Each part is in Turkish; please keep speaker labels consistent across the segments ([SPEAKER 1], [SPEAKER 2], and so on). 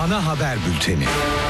[SPEAKER 1] ana haber bülteni.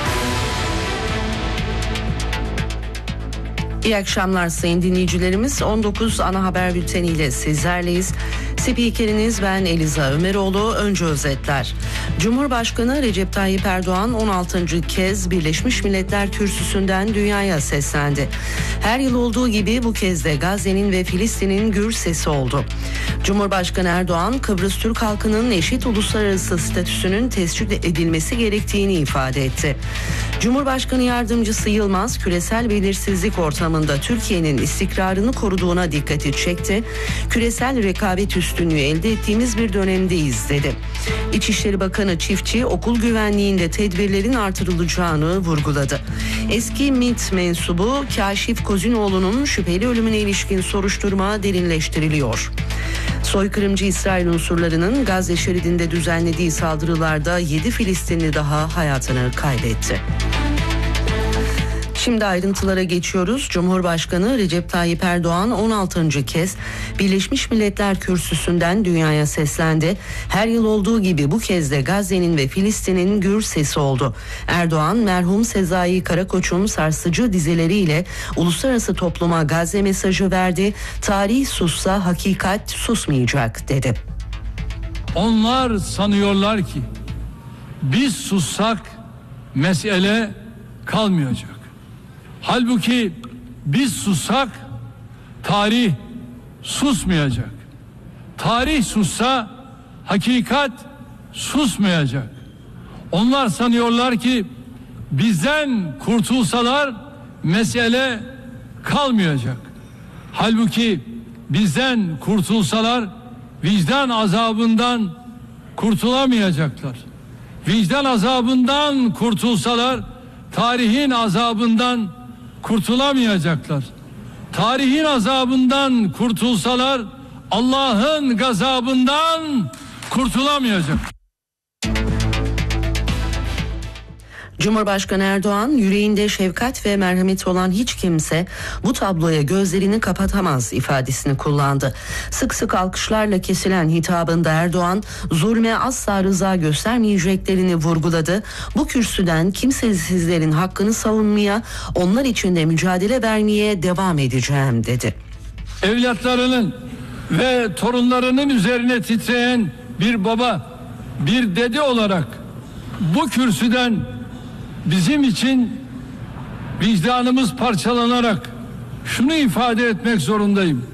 [SPEAKER 2] İyi akşamlar sayın dinleyicilerimiz. 19 ana haber bülteniyle sizlerleyiz. Spikeriniz ben Eliza Ömeroğlu. Önce özetler. Cumhurbaşkanı Recep Tayyip Erdoğan 16. kez Birleşmiş Milletler Kürsüsü'nden dünyaya seslendi. Her yıl olduğu gibi bu kez de Gazze'nin ve Filistin'in gür sesi oldu. Cumhurbaşkanı Erdoğan, Kıbrıs Türk halkının eşit uluslararası statüsünün tescil edilmesi gerektiğini ifade etti. Cumhurbaşkanı Yardımcısı Yılmaz, küresel belirsizlik ortamında Türkiye'nin istikrarını koruduğuna dikkati çekti. Küresel rekabet üstünlüğü elde ettiğimiz bir dönemdeyiz dedi. İçişleri Bakanı Çiftçi, okul güvenliğinde tedbirlerin artırılacağını vurguladı. Eski MİT mensubu Kaşif Kozinoğlu'nun şüpheli ölümüne ilişkin soruşturma derinleştiriliyor. Soykırımcı İsrail unsurlarının Gazze şeridinde düzenlediği saldırılarda 7 Filistinli daha hayatını kaybetti. Şimdi ayrıntılara geçiyoruz. Cumhurbaşkanı Recep Tayyip Erdoğan 16. kez Birleşmiş Milletler Kürsüsü'nden dünyaya seslendi. Her yıl olduğu gibi bu kez de Gazze'nin ve Filistin'in gür sesi oldu. Erdoğan, merhum Sezai Karakoç'un sarsıcı dizeleriyle uluslararası topluma Gazze mesajı verdi. Tarih sussa hakikat susmayacak dedi.
[SPEAKER 3] Onlar sanıyorlar ki biz sussak mesele kalmayacak. Halbuki biz sussak tarih susmayacak. Tarih sussa hakikat susmayacak. Onlar sanıyorlar ki bizden kurtulsalar mesele kalmayacak. Halbuki bizden kurtulsalar vicdan azabından kurtulamayacaklar. Vicdan azabından kurtulsalar tarihin azabından kurtulamayacaklar. Tarihin azabından kurtulsalar Allah'ın gazabından kurtulamayacak.
[SPEAKER 2] Cumhurbaşkanı Erdoğan, yüreğinde şefkat ve merhamet olan hiç kimse bu tabloya gözlerini kapatamaz ifadesini kullandı. Sık sık alkışlarla kesilen hitabında Erdoğan, zulme asla rıza göstermeyeceklerini vurguladı. Bu kürsüden kimsesizlerin hakkını savunmaya, onlar için de mücadele vermeye devam edeceğim dedi.
[SPEAKER 3] Evlatlarının ve torunlarının üzerine titreyen bir baba, bir dede olarak bu kürsüden bizim için vicdanımız parçalanarak şunu ifade etmek zorundayım.